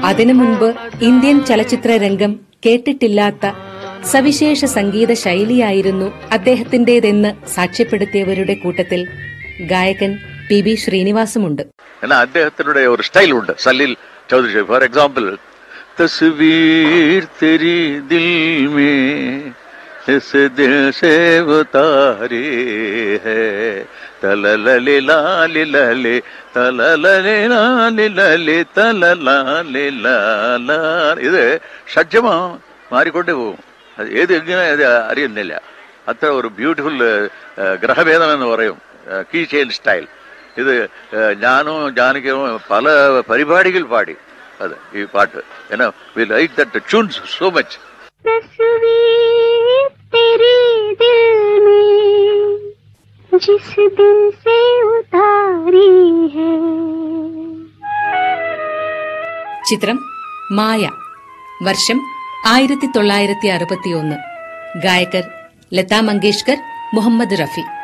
അതിനു മുൻപ് ഇന്ത്യൻ ചലച്ചിത്ര രംഗം കേട്ടിട്ടില്ലാത്ത സവിശേഷ സംഗീത ശൈലിയായിരുന്നു അദ്ദേഹത്തിന്റേതെന്ന് സാക്ഷ്യപ്പെടുത്തിയവരുടെ കൂട്ടത്തിൽ ഗായകൻ PB ശ്രീനിവാസുമുണ്ട്. അദ്ദേഹത്തിനുടെ ഒരു സ്റ്റൈലുണ്ട്. Saleel Chaudhary for example, തസ്വീർ Theri Dil may is Dil say ഉതാരി high തലലലി Lali ലലി തലലലി Lali ലലി തലലാലി ലാലാ. ഇത് ഷഡ്ജമാ മാറിക്കൊണ്ടേ പോകും. അത് എങ്ങനെ അറിയുന്നില്ല. അത്ര ഒരു ബ്യൂട്ടിഫുൾ ഗ്രഹഭേദം എന്ന് പറയും, കീ ചെയിൻ സ്റ്റൈൽ. ഇത് ഞാനും ജാനകിയും പല പരിപാടികൾ പാടി അത് ഈ പാട്ട്. We like that tune so much. ചിത്രം മായ, വർഷം 1961. ഗായകർ ലതാ മങ്കേഷ്കർ, മുഹമ്മദ് റഫി.